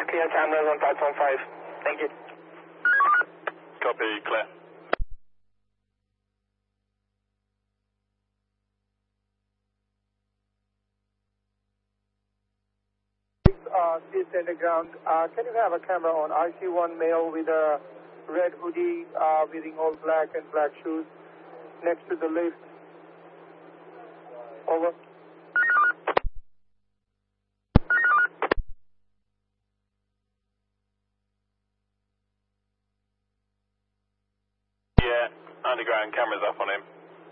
Clear cameras on platform 5. Thank you. Copy, clear. East Underground. Can you have a camera on IC1 male with a red hoodie, wearing all black and black shoes next to the lift? Over. Yeah, underground cameras up on him.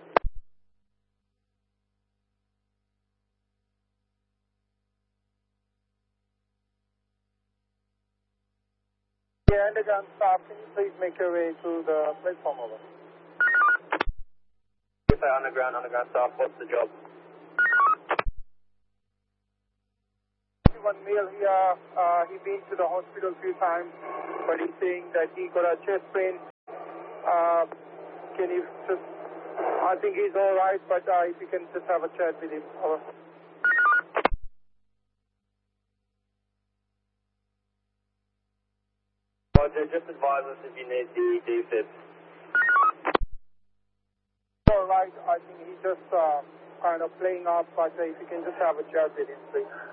Yeah, Underground staff, can you please make your way to the platform? Over. Yes, underground staff, what's the job? One male here, he been to the hospital a few times, but he's saying that he got a chest pain. Can you just, I think he's alright, but if you can just have a chat with him. Over. Roger, just advise us if you need the defib. Alright, I think he's just kind of playing up, but if you can just have a chat with him, please.